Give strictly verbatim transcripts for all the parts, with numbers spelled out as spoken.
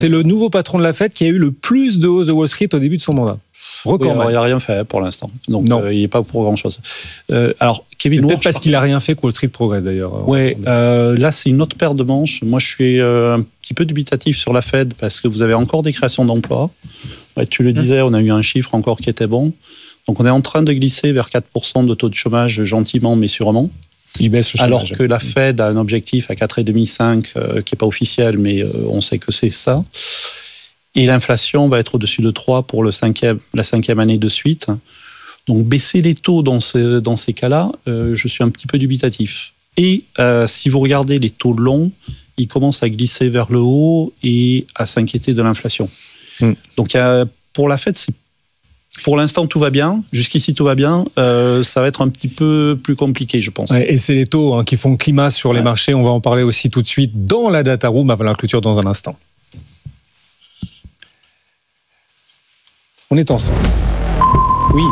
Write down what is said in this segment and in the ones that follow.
C'est le nouveau patron de la Fed qui a eu le plus de hausse de Wall Street au début de son mandat. Record. Oui, il n'a rien fait pour l'instant. Donc, euh, il n'est pas pour grand-chose. Euh, alors, Kevin Peut-être Warsh, parce qu'il n'a rien fait que Wall Street progresse, d'ailleurs. Oui, euh, là, c'est une autre paire de manches. Moi, je suis euh, un petit peu dubitatif sur la Fed parce que vous avez encore des créations d'emplois. Ouais, tu le disais, on a eu un chiffre encore qui était bon. Donc, on est en train de glisser vers quatre pour cent de taux de chômage gentiment, mais sûrement. Il baisse le chômage. Alors que la Fed a un objectif à quatre virgule cinq, cinq euh, qui n'est pas officiel, mais euh, on sait que c'est ça. Et l'inflation va être au-dessus de trois pour le cinquième, la cinquième année de suite. Donc baisser les taux dans, ce, dans ces cas-là, euh, je suis un petit peu dubitatif. Et euh, si vous regardez les taux longs, ils commencent à glisser vers le haut et à s'inquiéter de l'inflation. Mmh. Donc euh, pour la Fed, c'est pour l'instant, tout va bien. Jusqu'ici, tout va bien. Euh, ça va être un petit peu plus compliqué, je pense. Ouais, et c'est les taux hein, qui font climat sur les ouais. marchés. On va en parler aussi tout de suite dans la data room avant la clôture dans un instant. On est ensemble. Oui.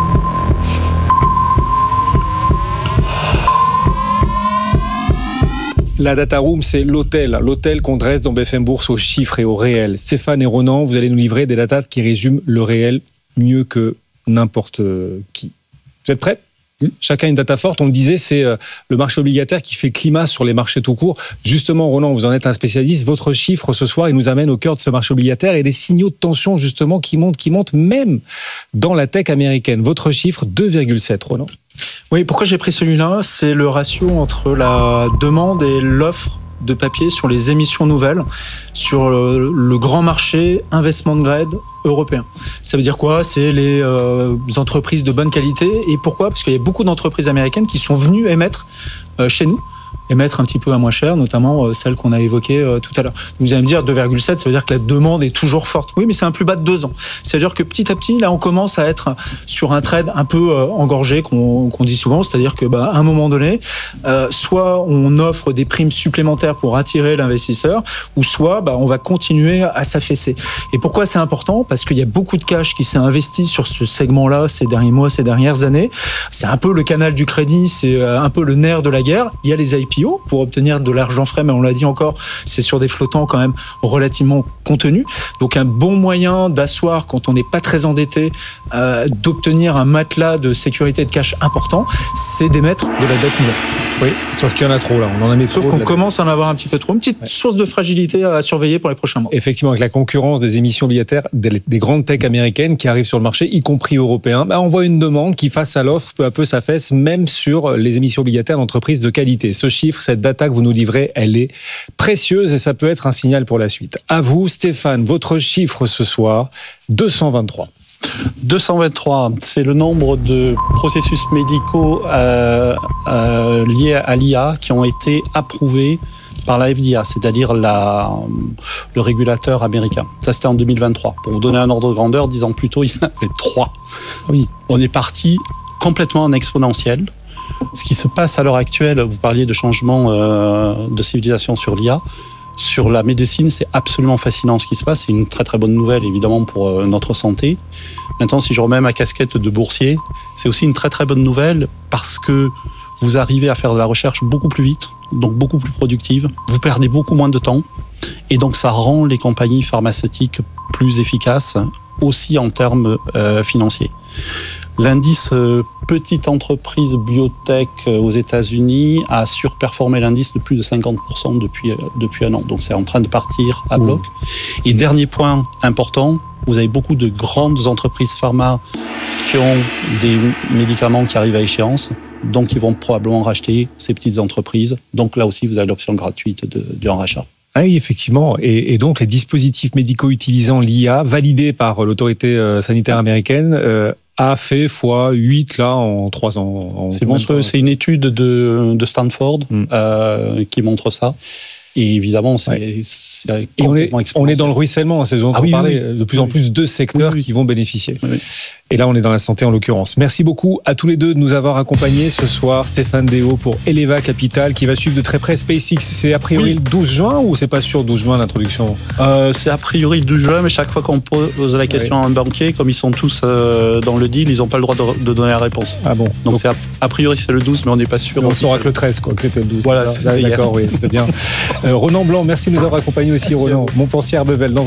La data room, c'est l'hôtel, l'hôtel qu'on dresse dans B F M Bourse aux chiffres et au réel. Stéphane et Ronan, vous allez nous livrer des datas qui résument le réel mieux que n'importe qui. Vous êtes prêts ? Mmh. Chacun une data forte. On le disait, c'est le marché obligataire qui fait climat sur les marchés tout court. Justement, Ronan, vous en êtes un spécialiste. Votre chiffre ce soir, il nous amène au cœur de ce marché obligataire et des signaux de tension justement qui montent, qui montent même dans la tech américaine. Votre chiffre, deux virgule sept, Ronan. Oui, pourquoi j'ai pris celui-là ? C'est le ratio entre la demande et l'offre de papier sur les émissions nouvelles, sur le, le grand marché investment grade européen. Ça veut dire quoi ? C'est les euh, entreprises de bonne qualité. Et pourquoi ? Parce qu'il y a beaucoup d'entreprises américaines qui sont venues émettre euh, chez nous, émettre un petit peu à moins cher, notamment euh, celle qu'on a évoquée euh, tout à l'heure. Vous allez me dire deux virgule sept, ça veut dire que la demande est toujours forte. Oui, mais c'est un plus bas de deux ans. C'est-à-dire que petit à petit, là, on commence à être sur un trade un peu euh, engorgé, qu'on, qu'on dit souvent. C'est-à-dire que, bah, à un moment donné, euh, soit on offre des primes supplémentaires pour attirer l'investisseur, ou soit bah, on va continuer à s'affaisser. Et pourquoi c'est important ? Parce qu'il y a beaucoup de cash qui s'est investi sur ce segment-là ces derniers mois, ces dernières années. C'est un peu le canal du crédit, c'est un peu le nerf de la guerre. Il y a les I P O pour obtenir de l'argent frais, mais on l'a dit encore, c'est sur des flottants quand même relativement contenus. Donc un bon moyen d'asseoir, quand on n'est pas très endetté, euh, d'obtenir un matelas de sécurité de cash important, c'est d'émettre de la dette nouvelle. Oui, sauf qu'il y en a trop là, on en a mis trop. Sauf qu'on commence à en avoir un petit peu trop, une petite ouais. source de fragilité à surveiller pour les prochains mois. Effectivement, avec la concurrence des émissions obligataires des, des grandes tech américaines qui arrivent sur le marché, y compris européens, bah on voit une demande qui, face à l'offre, peu à peu s'affaisse, même sur les émissions obligataires d'entreprises de qualité. Ce chiffre, cette data que vous nous livrez, elle est précieuse et ça peut être un signal pour la suite. À vous, Stéphane, votre chiffre ce soir, deux cent vingt-trois. deux cent vingt-trois, c'est le nombre de processus médicaux euh, euh, liés à l'I A qui ont été approuvés par la F D A, c'est-à-dire la, le régulateur américain. Ça, c'était en deux mille vingt-trois. Pour vous donner un ordre de grandeur, dix ans plus tôt, il y en avait trois. Oui, on est parti complètement en exponentiel. Ce qui se passe à l'heure actuelle, vous parliez de changement euh, de civilisation sur l'I A. Sur la médecine, c'est absolument fascinant ce qui se passe. C'est une très très bonne nouvelle, évidemment, pour notre santé. Maintenant, si je remets ma casquette de boursier, c'est aussi une très très bonne nouvelle parce que vous arrivez à faire de la recherche beaucoup plus vite, donc beaucoup plus productive. Vous perdez beaucoup moins de temps. Et donc, ça rend les compagnies pharmaceutiques plus efficaces, aussi en termes euh, financiers. L'indice euh, petite entreprise biotech euh, aux États-Unis a surperformé l'indice de plus de cinquante pour cent depuis, euh, depuis un an. Donc c'est en train de partir à bloc. Mmh. Et dernier point important, vous avez beaucoup de grandes entreprises pharma qui ont des médicaments qui arrivent à échéance. Donc ils vont probablement racheter ces petites entreprises. Donc là aussi, vous avez l'option gratuite de, du rachat. Ah oui, effectivement. Et, et donc, les dispositifs médicaux utilisant l'I A, validés par l'autorité sanitaire américaine, euh, a fait fois huit là en trois ans. En c'est monstrueux. C'est une étude de, de Stanford mm. euh, qui montre ça. Et évidemment, c'est, ouais. c'est et on est, on est dans le ruissellement, c'est ce dont ah on oui, parlait. Oui, de plus oui, en plus de secteurs oui, oui. qui vont bénéficier. Oui, oui. Et là, on est dans la santé en l'occurrence. Merci beaucoup à tous les deux de nous avoir accompagnés ce soir. Stéphane Déo pour Eleva Capital qui va suivre de très près SpaceX. C'est a priori oui. le douze juin ou c'est pas sûr douze juin l'introduction euh, C'est a priori le douze juin, mais chaque fois qu'on pose la question oui. à un banquier, comme ils sont tous euh, dans le deal, ils n'ont pas le droit de, de donner la réponse. Ah bon. Donc, Donc c'est a, a priori c'est le douze, mais on n'est pas sûr. On saura que le treize, quoi, que c'était le douze. Voilà, c'est d'accord, oui, c'est bien. Euh, Ronan Blanc, merci de nous avoir accompagnés aussi, merci Ronan. Montpensier Arbevel.